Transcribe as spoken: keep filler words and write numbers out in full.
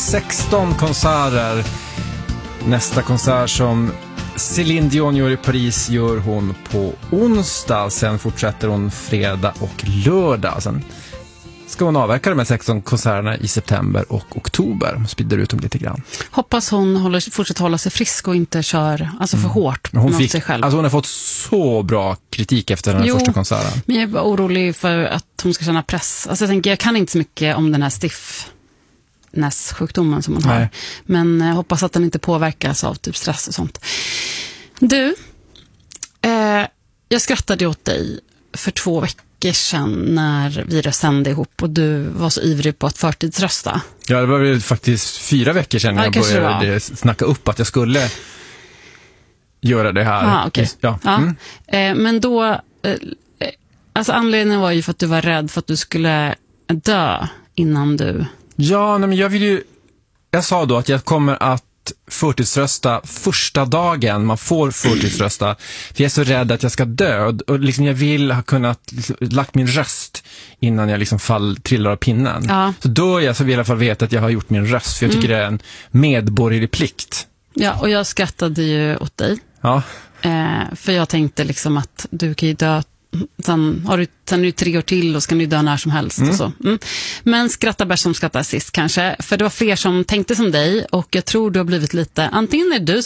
sexton konserter. Nästa konsert som Céline Dion gör i Paris gör hon på onsdag. Sen fortsätter hon fredag och lördag. Sen ska hon avverka de här sexton konserterna i september och oktober. Sprider ut dem lite grann. Hoppas hon håller, fortsätter hålla sig frisk och inte kör alltså för mm. hårt hon mot fick, sig själv. Alltså hon har fått så bra kritik efter den här jo, första konserten. Men jag är bara orolig för att hon ska känna press. Alltså jag tänker, jag kan inte så mycket om den här stiffness-sjukdomen som hon Nej. har. Men jag hoppas att den inte påverkas av typ stress och sånt. Du, eh, jag skrattade åt dig för två veckor sedan när vi sände ihop och du var så ivrig på att förtidsrösta. Ja, det var väl faktiskt fyra veckor sedan ja, jag började snacka upp att jag skulle göra det här. Ah, okay. Ja. Ja. Mm. Eh, men då, eh, alltså anledningen var ju för att du var rädd för att du skulle dö innan du... Ja, nej, men jag vill ju... Jag sa då att jag kommer att förtidsrösta första dagen man får förtidsrösta. För jag är så rädd att jag ska dö. Och liksom jag vill ha kunnat liksom, lagt min röst innan jag liksom fall, trillar av pinnen. Ja. Så då jag så vill jag i alla fall veta att jag har gjort min röst. För jag tycker mm. det är en medborgerlig plikt. Ja, och jag skrattade ju åt dig. Ja. Eh, för jag tänkte liksom att du kan ju dö. Sen, har du, sen är du tre år till och ska du dö när som helst. Mm. Och så. Mm. Men skratta bäst som skrattar sist kanske. För det var fler som tänkte som dig. Och jag tror du har blivit lite, antingen är du